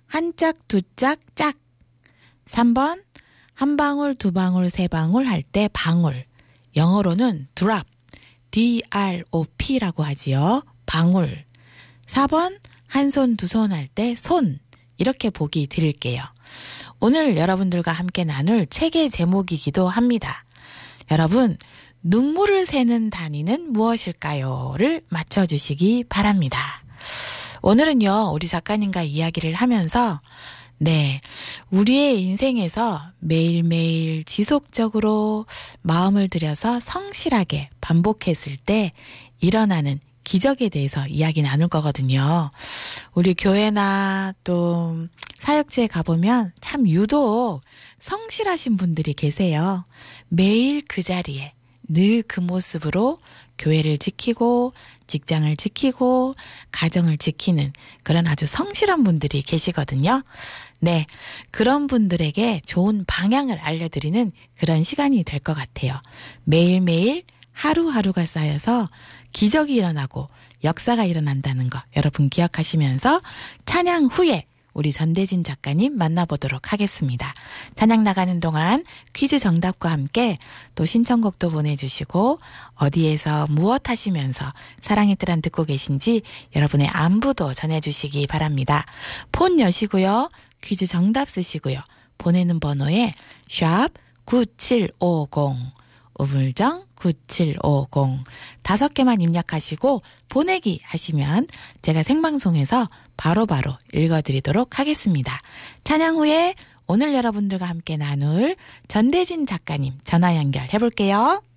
한 짝, 두 짝, 짝. 3번 한 방울, 두 방울, 세 방울 할 때 방울. 영어로는 drop, D-R-O-P라고 하지요. 방울. 4번 한 손, 두 손 할 때 손. 이렇게 보기 드릴게요. 오늘 여러분들과 함께 나눌 책의 제목이기도 합니다. 여러분, 눈물을 새는 단위는 무엇일까요?를 맞춰주시기 바랍니다. 오늘은요, 우리 작가님과 이야기를 하면서 우리의 인생에서 매일매일 지속적으로 마음을 들여서 성실하게 반복했을 때 일어나는 기적에 대해서 이야기 나눌 거거든요. 우리 교회나 또 사역지에 가보면 참 유독 성실하신 분들이 계세요. 매일 그 자리에 늘 그 모습으로 교회를 지키고 직장을 지키고 가정을 지키는 그런 아주 성실한 분들이 계시거든요. 네, 그런 분들에게 좋은 방향을 알려드리는 그런 시간이 될 것 같아요. 매일매일 하루하루가 쌓여서 기적이 일어나고 역사가 일어난다는 거 여러분 기억하시면서 찬양 후에 우리 전대진 작가님 만나보도록 하겠습니다. 찬양 나가는 동안 퀴즈 정답과 함께 또 신청곡도 보내주시고 어디에서 무엇 하시면서 사랑의 뜰안 듣고 계신지 여러분의 안부도 전해주시기 바랍니다. 폰 여시고요. 퀴즈 정답 쓰시고요. 보내는 번호에 샵 9750 우물정 9750 5개만 입력하시고 보내기 하시면 제가 생방송에서 바로바로 읽어드리도록 하겠습니다. 찬양 후에 오늘 여러분들과 함께 나눌 전대진 작가님 전화 연결해볼게요.